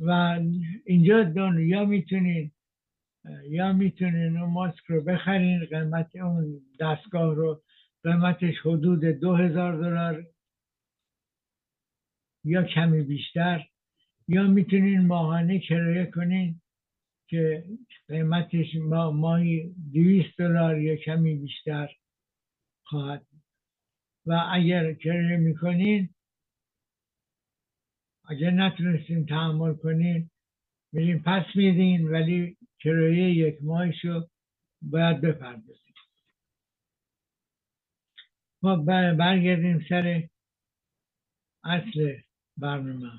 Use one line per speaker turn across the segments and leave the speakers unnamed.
و اینجا یا میتونین اون ماسک رو بخرین، قیمت اون دستگاه رو قیمتش حدود $2000 یا کمی بیشتر، یا میتونین ماهانه کرایه کنین که قیمتش ماهی $200 یا کمی بیشتر خواهد. و اگر کرایه میکنین، اگر نتونستین تحمل کنین میرین پس میدین، ولی کرایه یک ماهشو باید بپردازید. ما برگردیم سر اصل برنامه.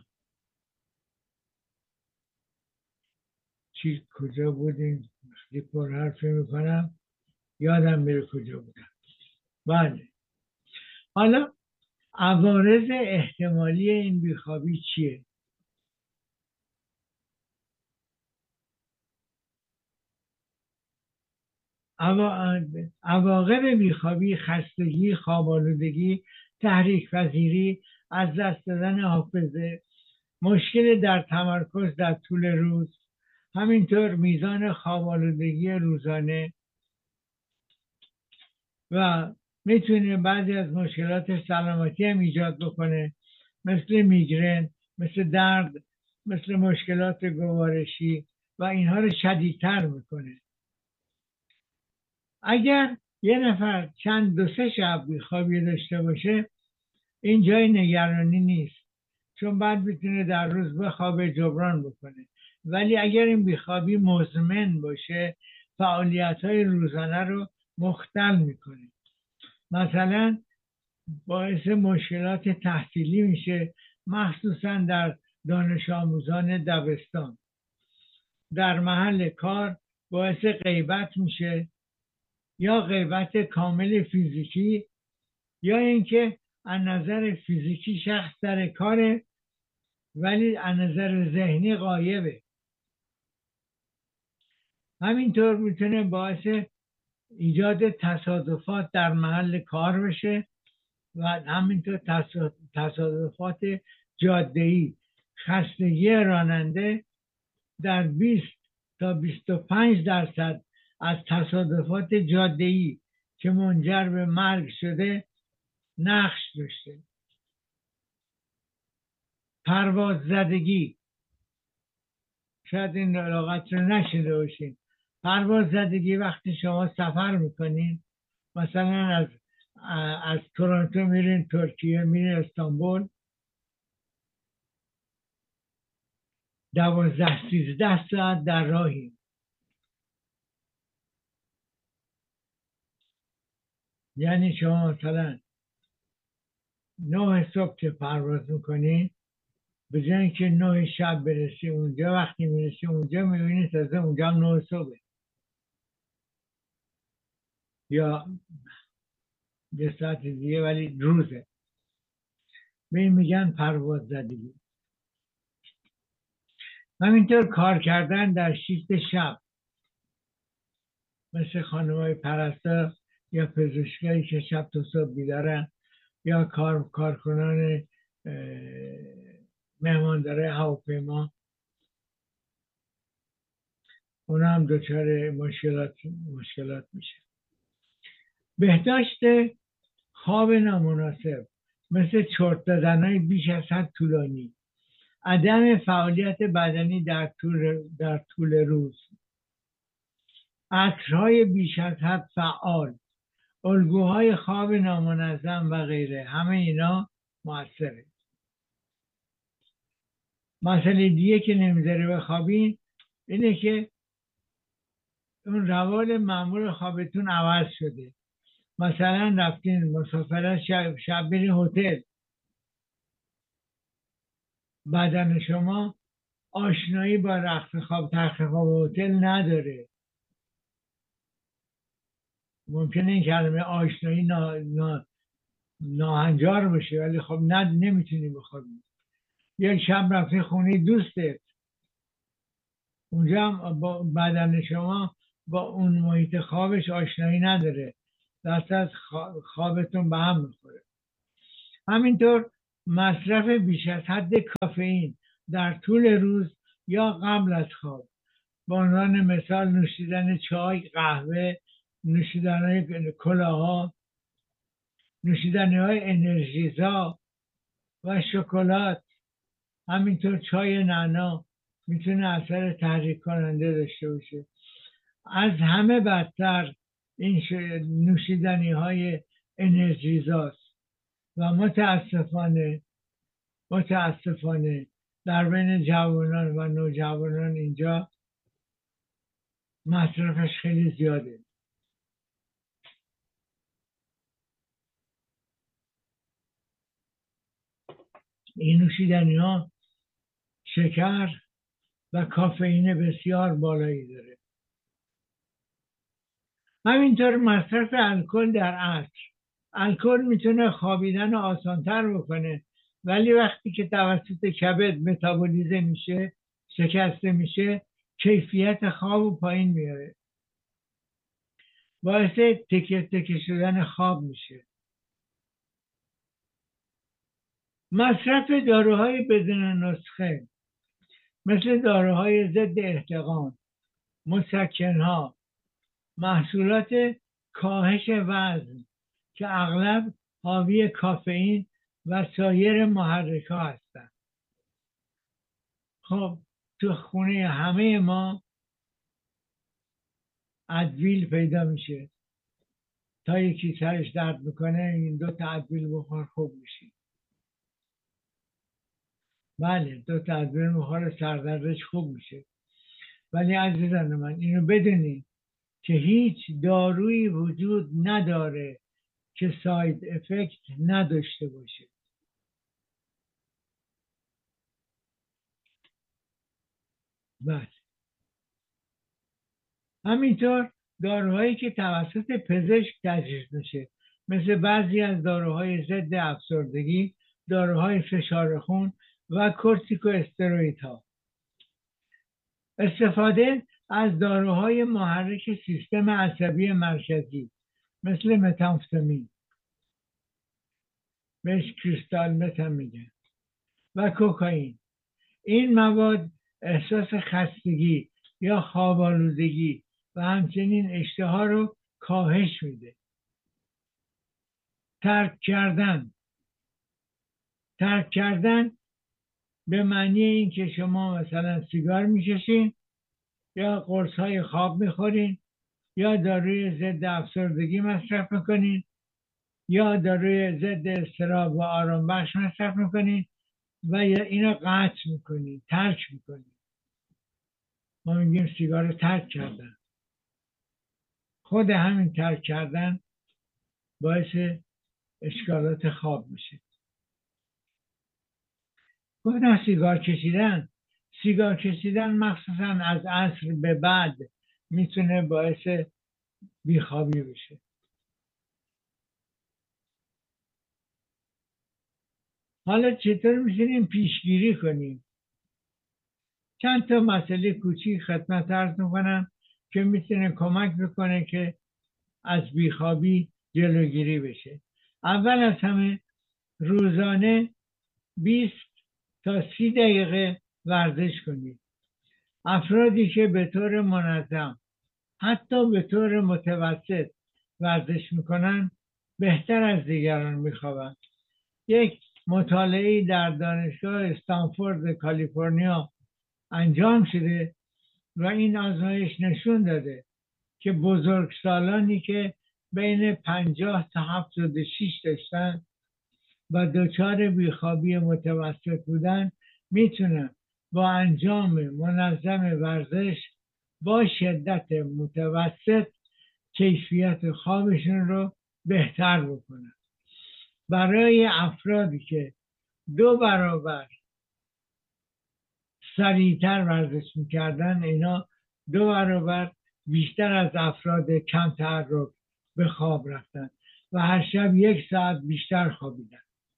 کجا بودیم؟ وقتی پر حرفی میکنم یادم میره کجا بودم. بله، حالا عوارض احتمالی این بیخوابی چیه؟ عواقب بیخوابی: خستگی، خواب‌آلودگی، تحریک پذیری، از دست دادن حافظه، مشکل در تمرکز در طول روز، همینطور میزان خواب‌آلودگی روزانه، و میتونه بعضی از مشکلات سلامتی هم ایجاد بکنه، مثل میگرن، مثل درد، مثل مشکلات گوارشی، و اینها رو شدیدتر میکنه. اگر یه نفر دو سه شب بیخوابی داشته باشه، این جای نگرانی نیست، چون بعد میتونه در روز بخوابه، جبران بکنه. ولی اگر این بیخوابی مزمن باشه، فعالیت‌های روزانه رو مختل میکنه. مثلا باعث مشکلات تحصیلی میشه، مخصوصا در دانش آموزان دبستان. در محل کار باعث غیبت میشه، یا غیبت کامل فیزیکی، یا اینکه از نظر فیزیکی شخص در کاره ولی از نظر ذهنی غایبه. همینطور میتونه باعث ایجاد تصادفات در محل کار بشه، و همینطور تصادفات جاده‌ای. خستگی راننده در 20 تا 25% از تصادفات جاده‌ای که منجر به مرگ شده نقش داشته. پرواز زدگی، شاید این لغت رو نشنیده باشین. پرواز زدگی وقتی شما سفر میکنین، مثلا از تورنتو میرین ترکیه، میرین استانبول، 12-13 ساعت در راهی. یعنی شما مثلا 9 صبح که پرواز میکنین، به جای اینکه 9 شب برسی اونجا، وقتی میرسی اونجا میبینی تازه اونجا هم 9 صبح، یا یه ساعت دیگه ولی روزه. به این میگن پرواز زدگی. همینطور کار کردن در شیفت شب، مثل خانم‌های پرستار یا پزشکایی که شب تا صبح بیدارن، یا کارکنان مهماندار هواپیما، اونا هم دچار مشکلات میشه. بهداشت خواب نامناسب، مثل چرت دادن‌های بیش از حد طولانی، عدم فعالیت بدنی در طول روز، عصرهای بیش از حد فعال، الگوهای خواب نامنظم و غیره، همه اینا مؤثره. مسئله دیگه که نمیذاره بخوابین اینه که اون روال معمول خوابتون عوض شده. مثلا رفتین مسافرت، شب برین هتل، بدن شما آشنایی با رخت خواب، تخت خواب هتل نداره. ممکنه این کلمه آشنایی ناهنجار باشه، ولی خب نمیتونی بخوابی. یک شب رفتی خونه دوستت، اونجا هم بدن شما با اون محیط خوابش آشنایی نداره، دست از خوابتون به هم میخوره. همینطور مصرف بیش از حد کافئین در طول روز یا قبل از خواب. به عنوان مثال نوشیدن چای، قهوه، نوشیدن کلاها، نوشیدنی های انرژیزا و شکلات، همینطور چای نعنا میتونه اثر تحریک کننده داشته باشه. از همه بدتر این نوشیدنی های انرژیزاست و متاسفانه در بین جوانان و نوجوانان اینجا مصرفش خیلی زیاده. این نوشیدنی ها شکر و کافئین بسیار بالایی داره. همینطور مصرف الکل در عصر. الکل میتونه خوابیدن آسانتر بکنه، ولی وقتی که توسط کبد متابولیزه میشه، شکسته میشه، کیفیت خواب پایین میاره، باعث تکه تکه شدن خواب میشه. مصرف داروهای بدون نسخه مثل داروهای ضد احتقان، مسکنها، محصولات کاهش وزن که اغلب حاوی کافئین و سایر محرک‌ها هستند. خب تو خونه همه ما ادویل پیدا میشه، تا یکی سرش درد میکنه این 2 تا ادویل بخور خوب میشی. بله 2 تا ادویل بخور سردردش خوب میشه. ولی عزیزان من اینو بدونید که هیچ دارویی وجود نداره که ساید افکت نداشته باشه. بله. همینطور داروهایی که توسط پزشک تجویز میشه مثل بعضی از داروهای ضد افسردگی، داروهای فشار خون و کورتیکو استروئیدها. استفاده از داروهای محرک سیستم عصبی مرکزی مثل متامفتامین، بهش کریستال مت هم میگن، و کوکائین. این مواد احساس خستگی یا خواب‌آلودگی و همچنین اشتها رو کاهش میده. ترک کردن به معنی این که شما مثلا سیگار میکشین یا قرص‌های خواب میخورین یا داروی ضد افسردگی مصرف میکنین یا داروی ضد اضطراب و آرام بخش مصرف میکنین و یا اینو قطع میکنین، ترک میکنین. ما میگیم سیگار رو ترک کردن. خود همین ترک کردن باعث اشکالات خواب میشه. گفتم سیگار کشیدن مخصوصا از عصر به بعد میتونه باعث بیخوابی بشه. حالا چطور میتونیم پیشگیری کنیم؟ چند تا مسئله کوچیک خدمت عرض میکنم که میتونه کمک بکنه که از بیخوابی جلوگیری بشه. اول از همه روزانه 20 تا 30 دقیقه ورزش کنید. افرادی که به طور منظم حتی به طور متوسط ورزش میکنن بهتر از دیگران میخوابند. یک مطالعه در دانشگاه استنفورد کالیفرنیا انجام شده و این آزمایش نشون داده که بزرگسالانی که بین 50 تا 76 داشتن و دچار بیخوابی متوسط بودن میتونن با انجام منظم ورزش با شدت متوسط کیفیت خوابشون رو بهتر بکنن. برای افرادی که 2 برابر سریعتر ورزش میکردن، اینا 2 برابر بیشتر از افراد کم تحرک به خواب رفتن و هر شب 1 ساعت بیشتر خوابیدن.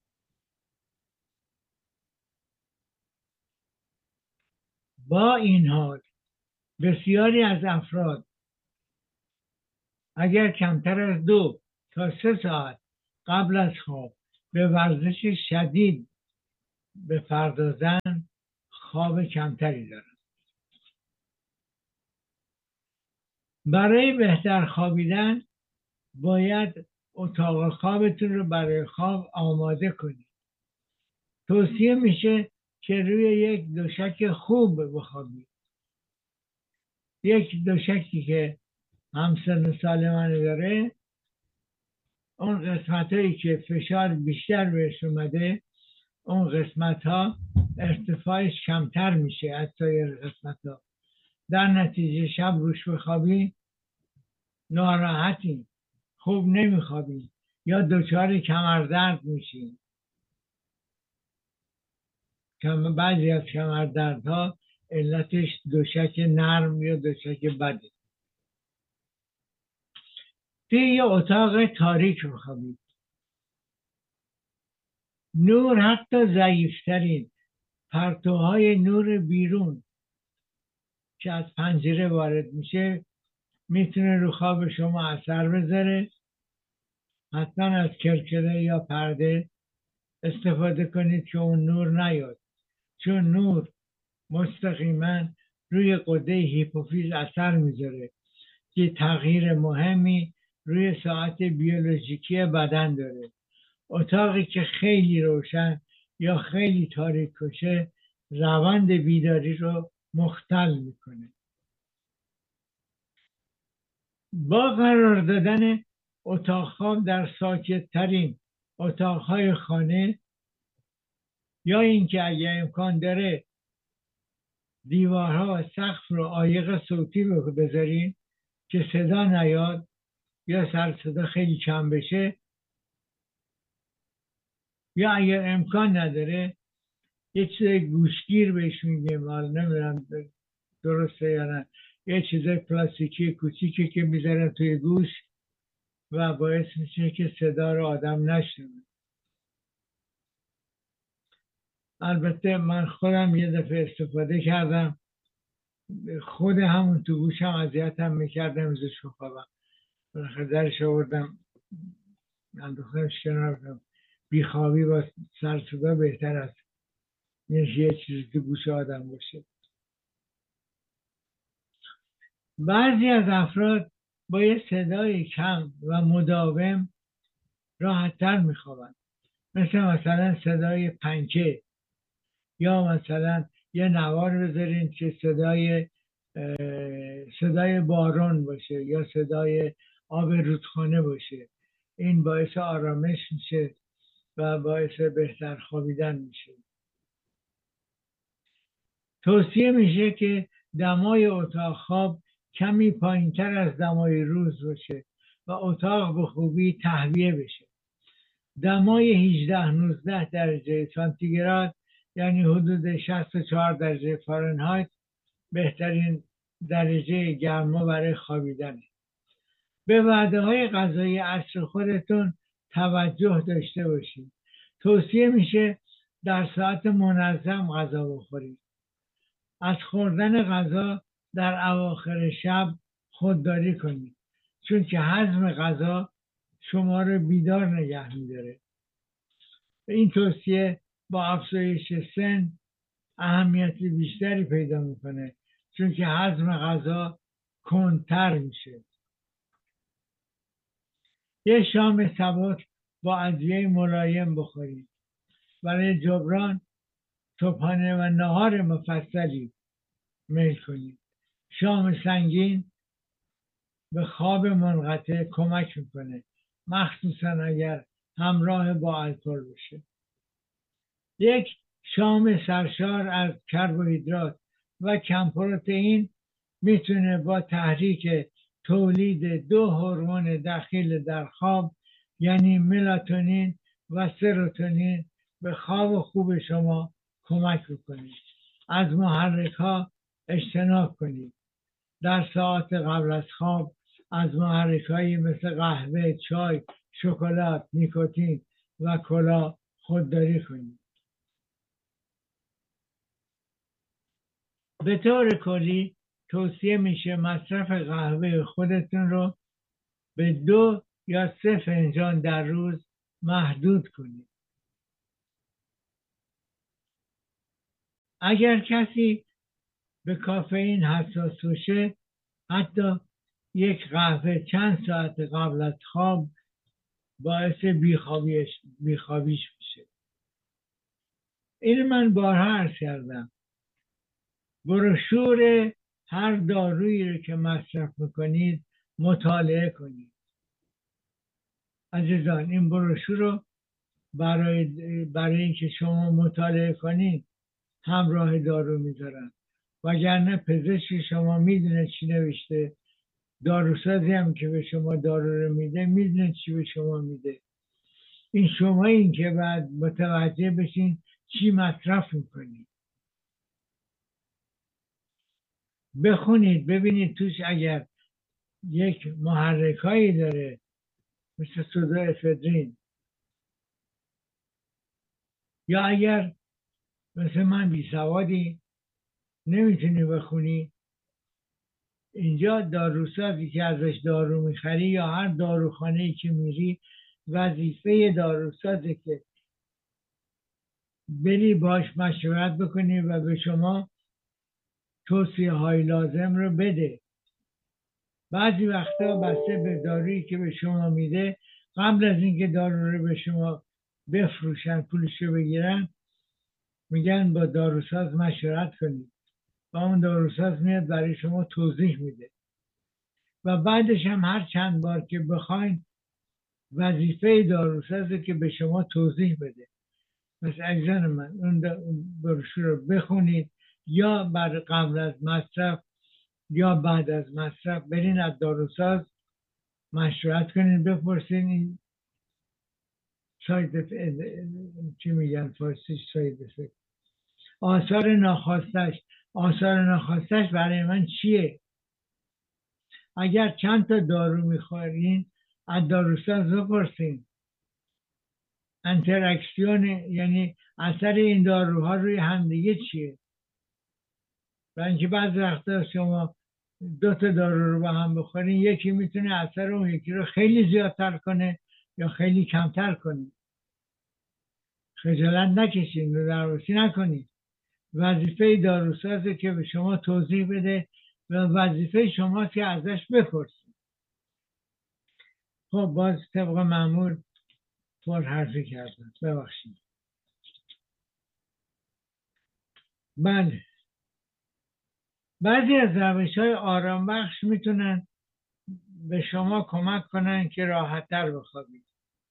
با این حال بسیاری از افراد اگر کمتر از 2 تا 3 ساعت قبل از خواب به ورزش شدید بپردازن خواب کمتری دارن. برای بهتر خوابیدن باید اتاق خوابتون رو برای خواب آماده کنید. توصیه میشه که روی یک دوشک خوب بخوابید. یک دوشکی که همسن سال من داره، اون قسمت هایی که فشار بیشتر بهش اومده، اون قسمت ها ارتفاعش کمتر میشه از سایر قسمت ها. در نتیجه شب روش بخوابی ناراحتیم، خوب نمیخوابیم یا دچار کمردرد میشیم. بعضی از کمردردها علتش دوشک نرم یا دوشک بده. توی یه اتاق تاریک بخوابید. نور حتی ضعیفترین پرتوهای نور بیرون که از پنجره وارد میشه میتونه رو خواب شما اثر بذاره. حتما از کرکره یا پرده استفاده کنید که اون نور نیاد، چون نور مستقیما روی غده هیپوفیز اثر میذاره که تغییر مهمی روی ساعت بیولوژیکی بدن داره. اتاقی که خیلی روشن یا خیلی تاریک باشه روند بیداری رو مختل میکنه. با قرار دادن اتاق خواب در ساکت ترین اتاقهای خانه یا اینکه اگه امکان داره دیوارها و سقف رو عایق صوتی بذارین که صدا نیاد یا سر صدا خیلی کم بشه، یا اگر امکان نداره یه چیز گوشگیر بهش میگیم، حالا نمیدونم درسته یا نه، یه چیز پلاستیکی کوچیکی که میذارن توی گوش و باعث میشه که صدا رو آدم نشنوه. البته من خودم یه دفعه استفاده کردم، خود همون تو گوشم اذیتم میکردم ازش بخوابم. درش آوردم انداختمش کنار. بیخوابی با سر صدا بهتر است یه چیزی تو گوش آدم باشه. بعضی از افراد با یه صدای کم و مداوم راحت‌تر میخوابن، مثلا صدای پنکه، یا مثلا یه نوار بذارین که صدای بارون باشه یا صدای آب رودخانه باشه. این باعث آرامش میشه و باعث بهتر خوابیدن میشه. توصیه میشه که دمای اتاق خواب کمی پایینتر از دمای روز باشه و اتاق به خوبی تهویه بشه. دمای 18-19 درجه سانتیگراد یعنی حدود 64 درجه فارنهایت بهترین درجه گرما برای خوابیدنه. به وعده های غذایی عصر خودتون توجه داشته باشید. توصیه میشه در ساعت منظم غذا بخورید. از خوردن غذا در اواخر شب خودداری کنید، چون که هضم غذا شما رو بیدار نگه میداره. این توصیه با افزایش سن اهمیت بیشتری پیدا میکنه، چون که هضم غذا کندتر میشه. یه شام سبک با ادویه ملایم بخورید. برای جبران صبحانه و نهار مفصلی میل کنید. شام سنگین به خواب منقطع کمک میکنه، مخصوصا اگر همراه با الکل باشه. یک شام سرشار از کربوهیدرات و کم پروتئین میتونه با تحریک تولید 2 هورمون دخیل در خواب یعنی ملاتونین و سروتونین به خواب خوب شما کمک بکنه. از محرک ها اجتناب کنید. در ساعت قبل از خواب از محرک هایی مثل قهوه، چای، شکلات، نیکوتین و کلا خودداری کنید. به طور کلی توصیه میشه مصرف قهوه خودتون رو به 2 یا 3 فنجان در روز محدود کنید. اگر کسی به کافئین حساس باشه حتی یک قهوه چند ساعت قبل از خواب باعث بیخوابیش میشه. این من بارها عرض کردم. بروشور هر دارویی رو که مصرف میکنید مطالعه کنید. عزیزان این بروشور رو برای اینکه شما مطالعه کنید همراه دارو میذارن، وگرنه پزشک شما میدونه چی نوشته، داروسازی هم که به شما دارو رو میده میدونه چی به شما میده. این شما این که بعد متوجه بشین چی مصرف میکنید. بخونید ببینید توش اگر یک محرکایی داره مثل سودوافدرین، یا اگر مثل من بی سوادی نمیتونی بخونی، اینجا داروسازی که ازش دارو میخری یا هر داروخانه‌ای که میری وظیفه داروسازه که بری باش مشورت بکنی و به شما توصیه های لازم رو بده. بعضی وقتا بسته به دارویی که به شما میده قبل از اینکه دارو رو به شما بفروشن پولش رو بگیرن میگن با داروساز مشورت کنید و اون داروساز میاد برای شما توضیح میده و بعدش هم هر چند بار که بخواین وظیفه داروسازه که به شما توضیح بده. مثل عزیزان من اون بروشور رو بخونید یا قبل از مصرف یا بعد از مصرف برین از داروساز مشورت کنین، بپرسین این ساید چی میگن فارسیش، ساید افکت، آثار ناخواستش برای من چیه. اگر چند تا دارو میخورین از داروساز بپرسین انتراکسیون، یعنی اثر این داروها روی همدیگه چیه. و اینکه بعض وقتا شما دو تا دارو رو با هم بخورین یکی میتونه اثر اون یکی رو خیلی زیادتر کنه یا خیلی کمتر کنه. خجالت نکشین و درواسی نکنید. وظیفه داروسازه که به شما توضیح بده و وظیفه شماست که ازش بپرسید. خب باز طبق معمول پر حرفی کردم، ببخشید. بله، بعضی از روش‌های آرام بخش میتونن به شما کمک کنن که راحت‌تر بخوابید.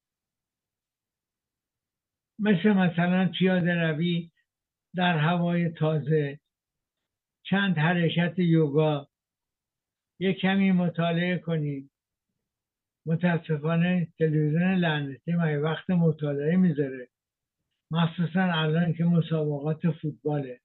مثلا پیاده روی در هوای تازه، چند حرکت یوگا، یک کمی مطالعه کنید. متاسفانه تلویزیون لعنتی ما وقت مطالعه میذاره، مخصوصا الان که مسابقات فوتباله.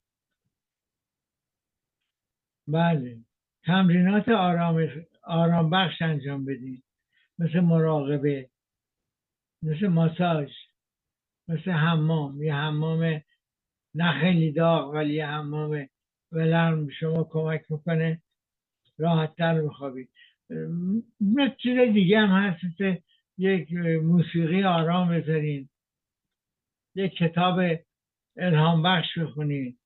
بله، تمرینات آرام بخش انجام بدید، مثل مراقبه، مثل ماساژ، مثل حمام. یه حمام نه خیلی داغ ولی یه حمام ولرم به شما کمک میکنه راحت تر بخوابید. مثل چیز دیگه هم هست، مثل یک موسیقی آرام بذارین، یک کتاب الهام بخش بخونید.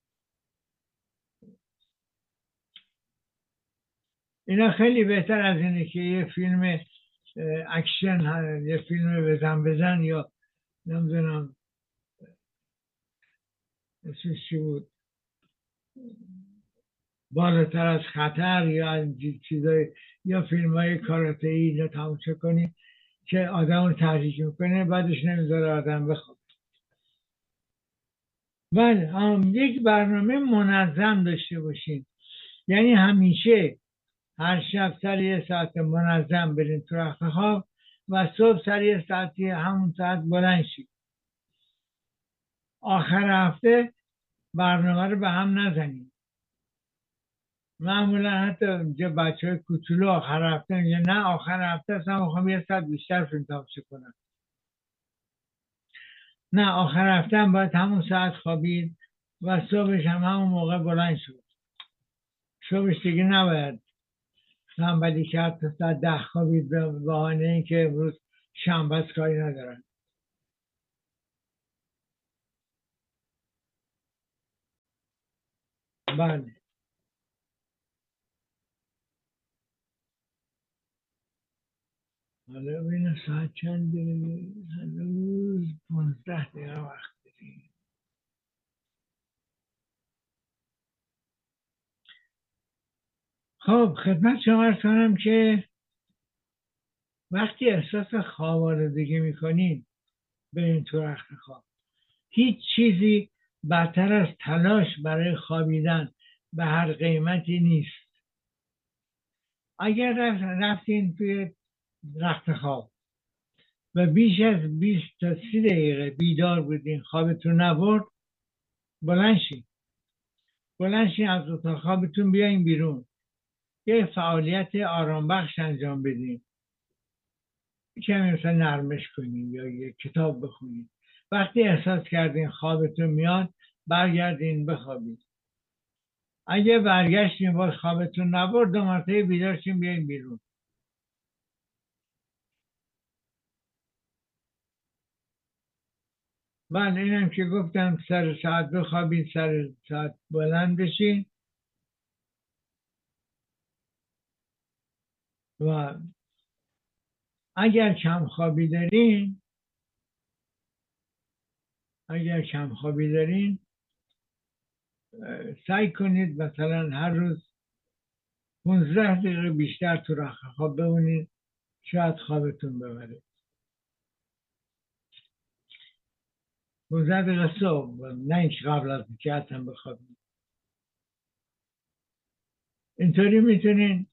اینا خیلی بهتر از اینه که یه فیلم اکشن، یه فیلم بزن یا نمیدونم اسمش چی بود، بالاتر از خطر یا از چیزای یا فیلم های کاراته ای اینا تماشا کنی که آدم رو تحریک میکنه بعدش نمیذاره آدم بخواد. بله، یک برنامه منظم داشته باشین، یعنی همیشه هر شب سر یه ساعت منظم برین تو رخت خواب و صبح سر یه ساعتی همون ساعت بلند شید. آخر هفته برنامه رو به هم نزنید. معمولا حتی بچه های کوچولو آخر هفته میگه نه آخر هفته اصلا میخوام یه ساعت بیشتر فیلم تماشا کنم. نه، آخر هفته هم باید همون ساعت خوابید و صبحش هم همون موقع بلند شد. صبحش دیگه نباید تنبلی کرد تا ساعت 10 خوابید به بهانه اینکه امروز شنبه است کاری ندارن. بله، حالا ببینم ساعت چنده. هنوز 15 دقیقه وقت داریم. خب خدمت شما عرض کنم که وقتی احساس خواب‌آلودگی میکنید برین تو رخت خواب. هیچ چیزی بدتر از تلاش برای خوابیدن به هر قیمتی نیست. اگر رفتین توی رخت خواب و بیش از 20 تا 30 دقیقه بیدار بودین خوابتون نبرد، بلند شین از اتاق خوابتون بیاین بیرون، یه فعالیت آرام بخش انجام بدین، کمی مثلا نرمش کنین یا یه کتاب بخونین. وقتی احساس کردین خوابتون میاد برگردین بخوابین. اگه برگشتین باز خوابتون نبرد 2 مرتبه بیدار شین بیاین بیرون. بله اینم که گفتم سر ساعت بخوابید، سر ساعت بلند بشین و اگر کم خوابی دارین سعی کنید مثلا هر روز 15 دقیقه بیشتر تو رخت خواب بمونید، شاید خوابتون ببره. 15 دقیقه صبح، نه اینکه قبل از اینکه حتما بخوابید. اینطوری میتونین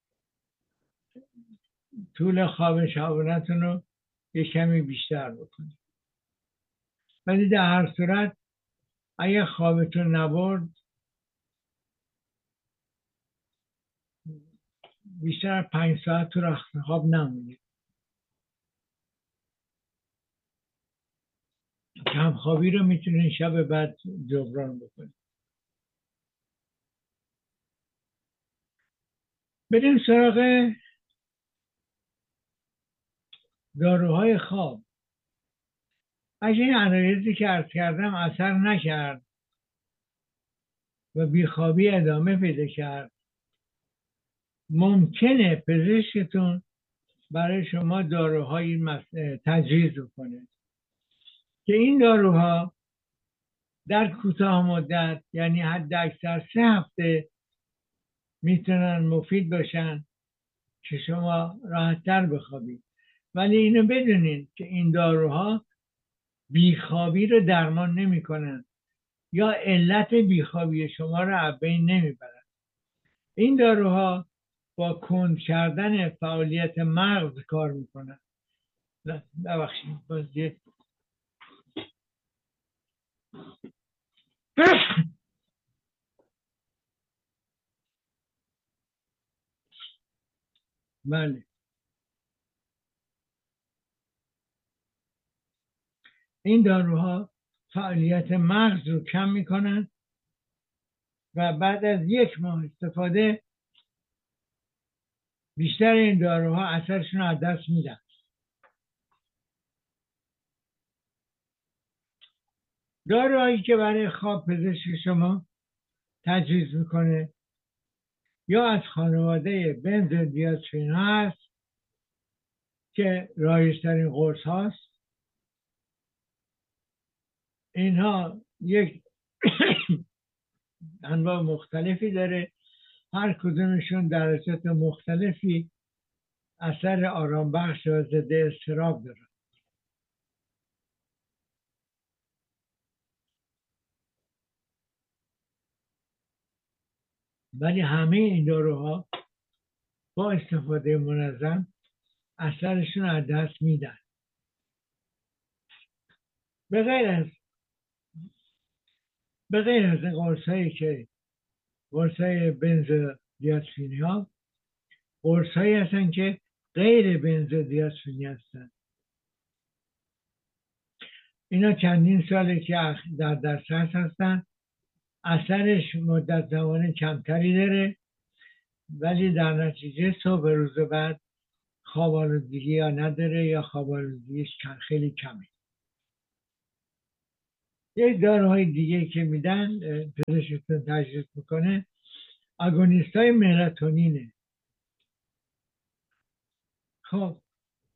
طول خواب شبانه‌تون رو یه کمی بیشتر بکنید. ولی در هر صورت اگه خوابتون نبرد بیشتر از 5 ساعت تو رخت خواب نمونید. کم خوابی رو میتونین شب بعد جبران بکنید. بریم سراغ داروهای خواب. اگه این عرایزی که عرض کردم اثر نکرد و بیخوابی ادامه پیدا کرد، ممکنه پزشکتون برای شما داروهایی تجویز کنه که این داروها در کوتاه مدت، یعنی حد اکثر 3 هفته، میتونن مفید باشن که شما راحت‌تر بخوابید. ولی اینو بدونین که این داروها بیخوابی رو درمان نمیکنن یا علت بیخوابی شما رو از بین نمیبرن. این داروها با کند کردن فعالیت مغز کار میکنن. ببخشید بله، این داروها فعالیت مغز رو کم میکنن و بعد از 1 ماه استفاده بیشتر این داروها اثرشون رو از دست میدن. داروهایی که برای خواب پزشک شما تجویز میکنه یا از خانواده بنزودیازپین هست که رایج‌ترین قرص هاست. اینها یک انواع مختلفی داره، هر کدومشون درجات مختلفی اثر آرام بخش و ضد اضطراب داره. ولی همه این داروها با استفاده منظم اثرشون از دست میدن. به غیر از این قرصایی که قرصای بنزودیازپینی ها، قرصایی هستن که غیر بنزودیازپینی هستن. اینا چندین ساله که در دسترس هستن، اثرش مدت زمان کمتری داره، ولی در نتیجه صبح روز بعد خواب آلودگی یا نداره یا خواب آلودگیش خیلی کمه. یک داروهای دیگه که میدن پزشکتون تجویز میکنه آگونیست های ملاتونینه. خب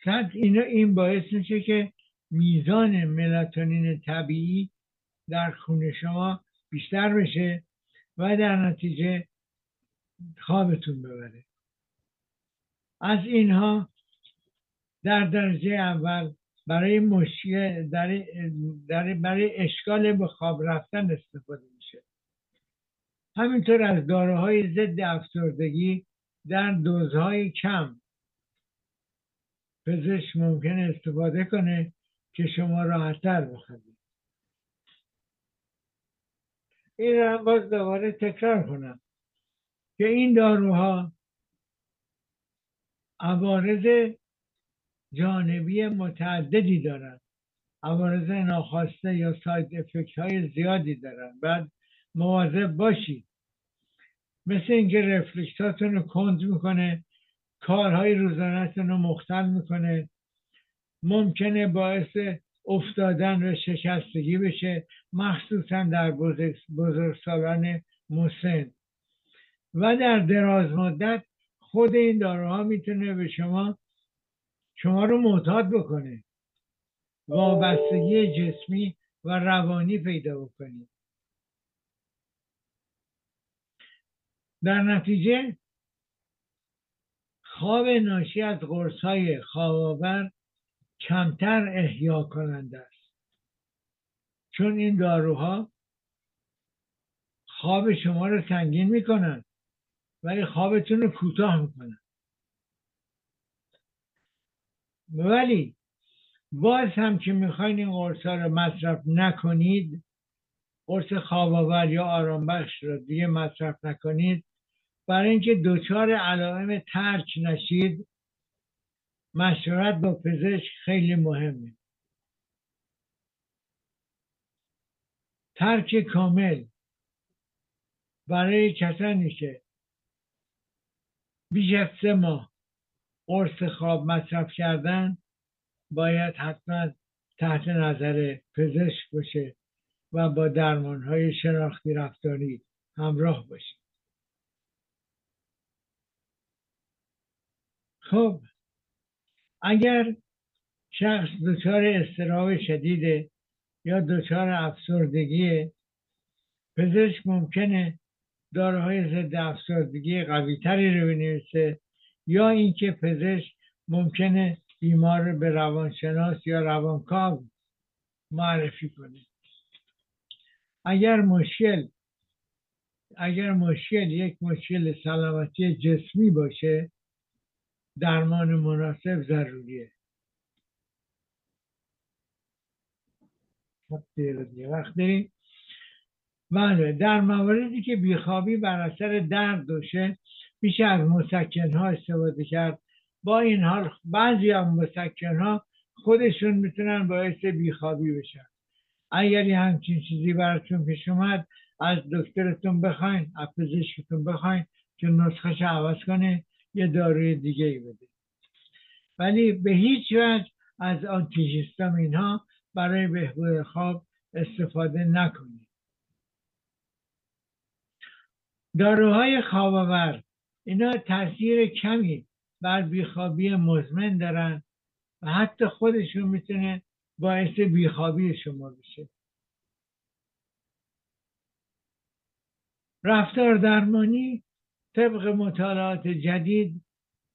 این باعث میشه که میزان ملاتونین طبیعی در خون شما بیشتر بشه و در نتیجه خوابتون ببره. از اینها در درجه اول برای مشکل برای اشکال به خواب رفتن استفاده میشه. همینطور از داروهای ضد افسردگی در دوزهای کم پزشک ممکنه استفاده کنه که شما راحت‌تر بخوابید. این رو هم باز دوباره تکرار کنم که این داروها عوارض جانبی متعددی دارن، عوارض ناخواسته یا ساید افکت های زیادی دارن. بعد مواظب باشید، مثل اینکه رفلکساتون رو کند میکنه، کارهای روزانه‌تون رو مختل میکنه، ممکنه باعث افتادن و شکستگی بشه، مخصوصا در بزرگسالان مسن. و در دراز مدت خود این داروها میتونه به شما رو معتاد بکنه، وابستگی جسمی و روانی پیدا بکنید. در نتیجه خواب ناشی از قرص‌های خواب‌آور کمتر احیا کننده است، چون این داروها خواب شما رو سنگین میکنن ولی خوابتون رو کوتاه میکنن. ولی باز هم که میخواین این قرص‌ها رو مصرف نکنید، قرص خواب‌آور یا آرامبخش رو دیگه مصرف نکنید، برای اینکه دچار علائم ترک نشید، مشورت با پزشک خیلی مهمه. ترک کامل برای کسانی که بیش از 3 ماه قرص خواب مصرف کردن باید حتما تحت نظر پزشک باشه و با درمانهای شناختی رفتاری همراه باشه. خب اگر شخص دچار اضطراب شدیده یا دچار افسردگی، پزشک ممکنه داروهای ضد افسردگی قوی تری رو بنویسه، یا اینکه پزشک ممکنه بیمار رو به روانشناس یا روانکاو معرفی کنه. اگر مشکل یک مشکل سلامتی جسمی باشه، درمان مناسب ضروریه. وقت داریم؟ بله، در مواردی که بیخوابی بر اثر درد باشه میشه از مسکن‌ها استفاده کرد. با این حال بعضی از مسکن‌ها خودشون میتونن باعث بیخوابی بشن. اگر همچین چیزی براتون پیش اومد، از دکترتون بخواین، از پزشکتون بخواین که نسخه‌شو عوض کنه، یه داروی دیگه ای بده. ولی به هیچ وجه از آنتیهیستامین ها برای بهبود خواب استفاده نکنید. داروهای خواب‌آور اینا تاثیر کمی بر بیخوابی مزمن دارن و حتی خودشون میتونه باعث بیخوابی شما بشه. رفتار درمانی طبق مطالعات جدید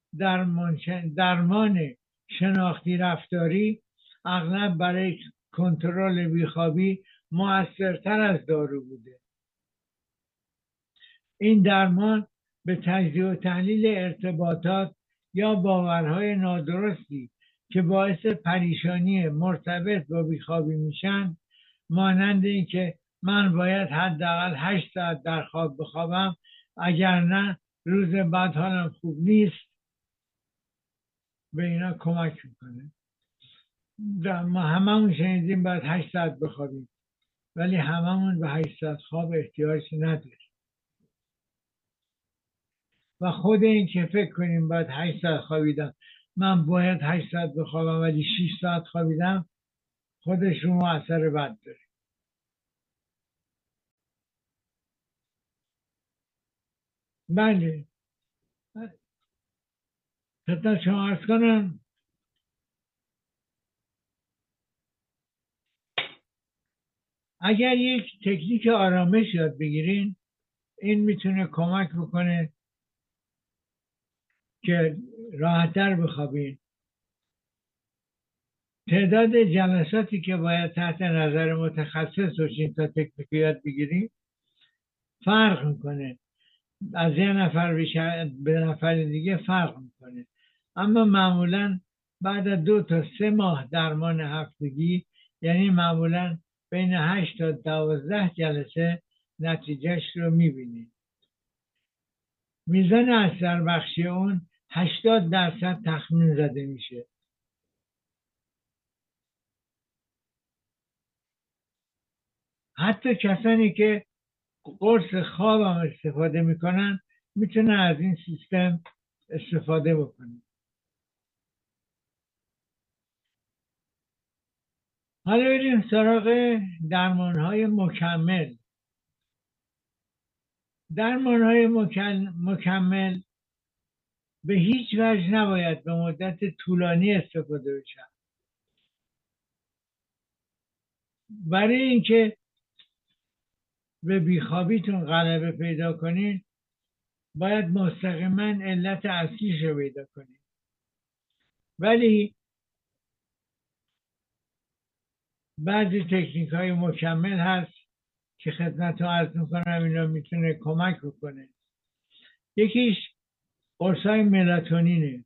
درمان شناختی رفتاری اغلب برای کنترل بیخوابی مؤثرتر از دارو بوده. این درمان به تجزیه و تحلیل ارتباطات یا باورهای نادرستی که باعث پریشانی مرتبط با بیخوابی میشن، مانند اینکه من باید حداقل 8 ساعت در خواب بخوابم، اگر نه روز بعد حالم خوب نیست، به اینا کمک میکنه. ما هممون شنیدیم باید 8 ساعت بخوابیم، ولی هممون به 8 ساعت خواب احتیاج نداریم. و خود این که فکر کنیم باید 8 ساعت خوابیدم، من باید 8 ساعت بخوابم ولی 6 ساعت خوابیدم، خودش رو اثر بد داره. بله، خدمت شما عرض کنم اگر یک تکنیک آرامش یاد بگیرین، این میتونه کمک بکنه که راحت‌تر بخوابین. تعداد جلساتی که باید تحت نظر متخصص باشین تا تکنیک یاد بگیرین فرق میکنه، از یه نفر به نفر دیگه فرق میکنه. اما معمولا بعد از 2 تا 3 ماه درمان هفتگی، یعنی معمولا بین 8 تا 12 جلسه نتیجهش رو میبینید. میزان اثر بخشی اون 80% تخمین زده میشه. حتی کسانی که قرص خواب هم استفاده میکنن میتونن از این سیستم استفاده بکنن. حالا بریم سراغ درمانهای مکمل. درمانهای مکمل به هیچ وجه نباید به مدت طولانی استفاده بشن. برای اینکه به بیخوابیتون غلبه پیدا کنید باید مستقیما علت اصلیش رو پیدا کنید. ولی بعضی تکنیک های مکمل هست که خدمت رو عرض میکنم، اینا میتونه کمک بکنه. یکیش قرص های ملاتونینه.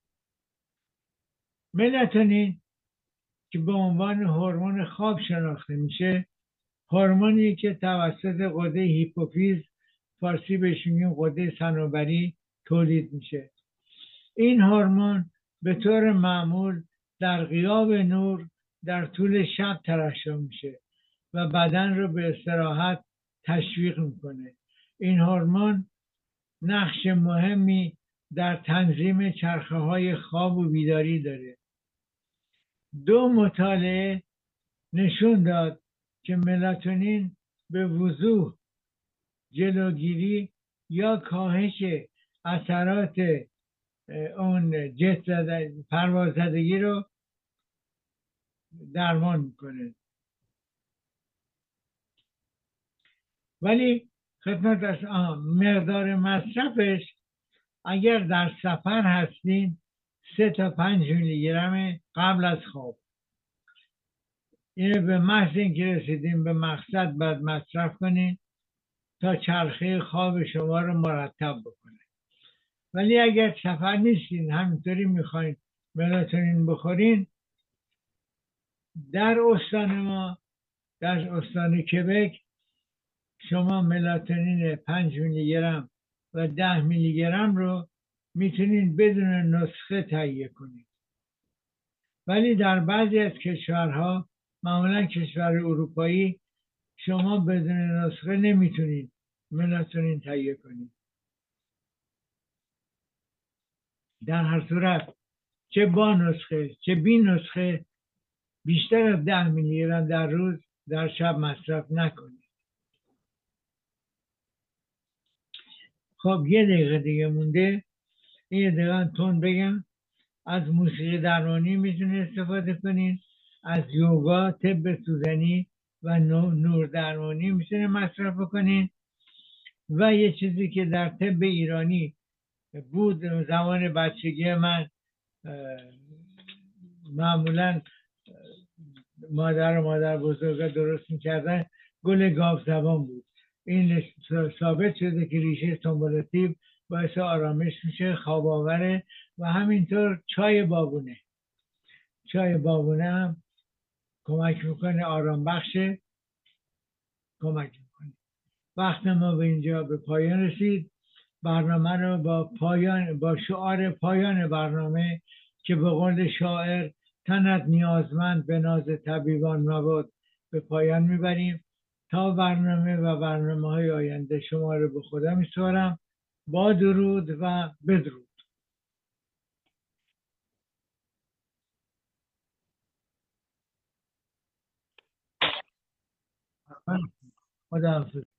ملاتونین که به عنوان هورمون خواب شناخته میشه، هورمونی که توسط غده هیپوفیز، فارسی بهش میگیم غده صنوبری، تولید میشه. این هورمون به طور معمول در غیاب نور در طول شب ترشح میشه و بدن رو به استراحت تشویق میکنه. این هورمون نقش مهمی در تنظیم چرخه های خواب و بیداری داره. 2 مطالعه نشون داد که ملاتونین به وضوح جلوگیری یا کاهش اثرات اون جت پرواز زدگی رو درمان میکنه. ولی خدمت از مقدار مصرفش، اگر در سفر هستین 3 تا 5 میلی گرم قبل از خواب. اینه به محض اینکه رسیدین به مقصد باید مصرف کنین تا چرخه خواب شما رو مرتب بکنه. ولی اگر سفر نیستین، همینطوری میخواین ملاتونین بخورین، در استان ما، در استان کبک، شما ملاتونین 5 میلی گرم و 10 میلی گرم رو میتونین بدون نسخه تهیه کنید. ولی در بعضی از کشورها، معمولا کشور اروپایی، شما بدون نسخه نمیتونید ملاتونین تهیه کنید. در هر صورت چه با نسخه چه بی نسخه بیشتر از 10 میلی گرم در روز در شب مصرف نکنید. خب 1 دقیقه دیگه مونده. یه دقیقه تون بگم. از موسیقی درمانی میتونید استفاده کنید، از یوگا، طب سوزنی و نور درمانی میتونید مصرف بکنید. و یه چیزی که در طب ایرانی بود زمان بچگی من، معمولا مادر بزرگا درست میکردن، گل گاو زبان بود. این ثابت شده که ریشه تومولاتیو باعث آرامش میشه، خواب آوره. و همینطور چای بابونه هم کمک میکنه، آرام بخشه، کمک میکنه. وقت ما به اینجا به پایان رسید. برنامه رو با شعار پایان برنامه که به قول شاعر تنت نیازمند به ناز طبیبان مباد به پایان میبریم. تا برنامه و برنامه‌های آینده شما رو به خدا میسپارم. با درود و بدرود. خدا حافظ.